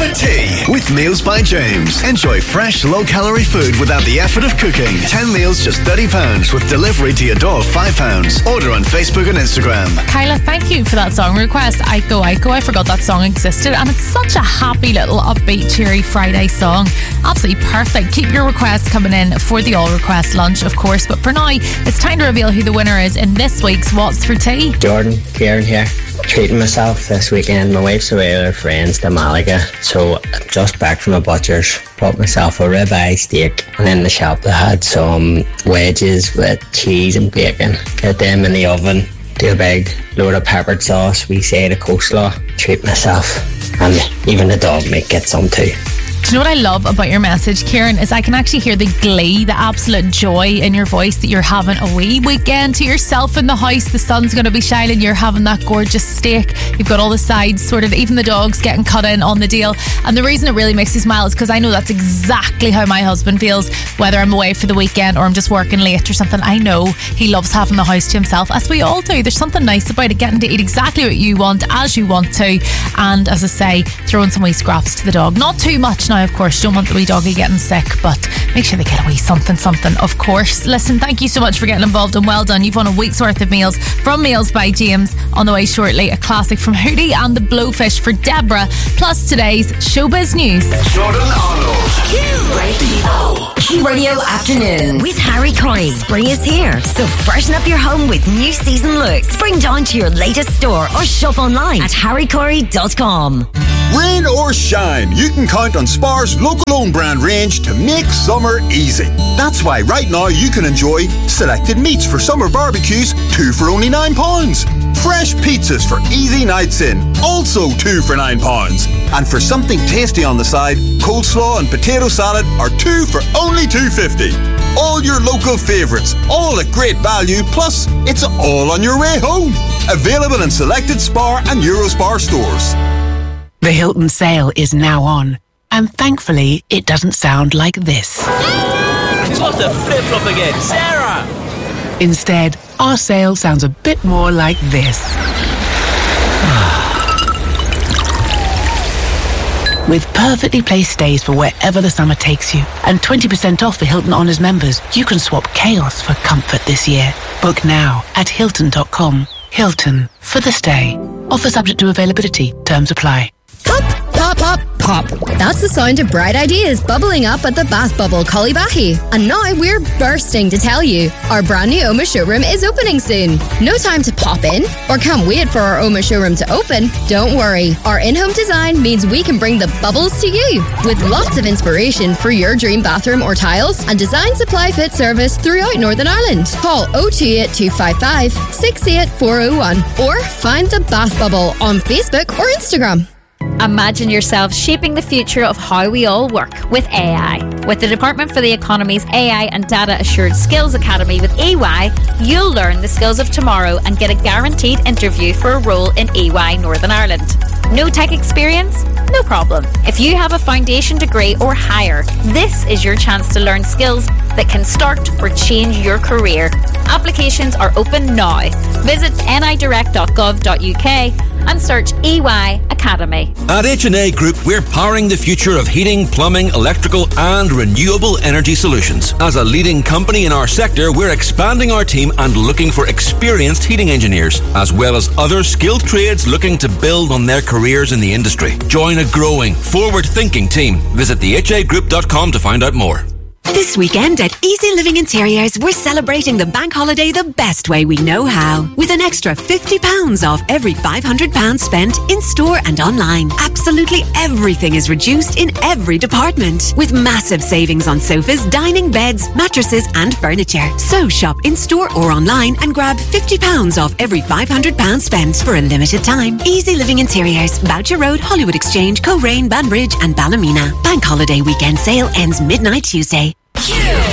for tea with Meals by James. Enjoy fresh, low-calorie food without the effort of cooking. 10 meals, just £30 with delivery to your door, £5. Order on Facebook and Instagram. Kyla, thank you for that song request. Aiko Aiko, I forgot that song existed, and it's such a happy little upbeat, cheery Friday song. Absolutely perfect. Keep your requests coming in for the All Request lunch, of course, but for now, it's time to reveal who the winner is in this week's What's for Tea. Jordan, Kieran here. Treating myself this weekend. My wife's away with her friends to Malaga, so I'm just back from a butcher's. Bought myself a ribeye steak, and in the shop they had some wedges with cheese and bacon. Get them in the oven, do a big load of peppered sauce, we say the coleslaw. Treat myself, and even the dog might get some too. Do you know what I love about your message, Kieran, is I can actually hear the glee, the absolute joy in your voice that you're having a wee weekend to yourself in the house. The sun's going to be shining, you're having that gorgeous steak, you've got all the sides sorted, even the dog's getting cut in on the deal. And the reason it really makes me smile is because I know that's exactly how my husband feels, whether I'm away for the weekend or I'm just working late or something. I know he loves having the house to himself, as we all do. There's something nice about it, getting to eat exactly what you want, as you want to, and as I say, throwing some wee scraps to the dog. Not too much now, of course. You don't want the wee doggy getting sick, but make sure they get a wee something, of course. Listen, thank you so much for getting involved, and well done. You've won a week's worth of meals from Meals by James. On the way shortly, a classic from Hootie and the Blowfish for Deborah, plus today's Showbiz News. Jordan Arnold. Q Radio Afternoon with Harry Corey. Spring is here, so freshen up your home with new season looks. Spring down to your latest store or shop online at harrycorey.com. Rain or shine, you can count on Spar's local own brand range to make summer easy. That's why right now you can enjoy selected meats for summer barbecues, 2 for only £9. Fresh pizzas for easy nights in, also 2 for £9. And for something tasty on the side, coleslaw and potato salad are 2 for only £2.50. All your local favourites, all at great value, plus it's all on your way home. Available in selected Spar and Eurospar stores. The Hilton sale is now on, and thankfully it doesn't sound like this. What the flip-flop again, Sarah? Instead, our sale sounds a bit more like this. With perfectly placed stays for wherever the summer takes you, and 20% off for Hilton Honors members, you can swap chaos for comfort this year. Book now at Hilton.com. Hilton, for the stay. Offer subject to availability. Terms apply. Pop, pop, pop, pop. That's the sound of bright ideas bubbling up at the Bath Bubble Cullybahy. And now we're bursting to tell you our brand new Oma showroom is opening soon. No time to pop in or can't wait for our Oma showroom to open? Don't worry. Our in-home design means we can bring the bubbles to you with lots of inspiration for your dream bathroom or tiles and design supply fit service throughout Northern Ireland. Call 028 255 68401 or find the Bath Bubble on Facebook or Instagram. Imagine yourself shaping the future of how we all work with AI. With the Department for the Economy's AI and Data Assured Skills Academy with EY, you'll learn the skills of tomorrow and get a guaranteed interview for a role in EY Northern Ireland. No tech experience? No problem. If you have a foundation degree or higher, this is your chance to learn skills that can start or change your career. Applications are open now. Visit nidirect.gov.uk and search EY Academy. At H&A Group, we're powering the future of heating, plumbing, electrical and renewable energy solutions. As a leading company in our sector, we're expanding our team and looking for experienced heating engineers, as well as other skilled trades looking to build on their careers in the industry. Join a growing, forward-thinking team. Visit thehagroup.com to find out more. This weekend at Easy Living Interiors, we're celebrating the bank holiday the best way we know how. With an extra £50 off every £500 spent in store and online. Absolutely everything is reduced in every department. With massive savings on sofas, dining, beds, mattresses and furniture. So shop in store or online and grab £50 off every £500 spent for a limited time. Easy Living Interiors, Boucher Road, Hollywood Exchange, Coleraine, Banbridge and Ballymena. Bank holiday weekend sale ends midnight Tuesday.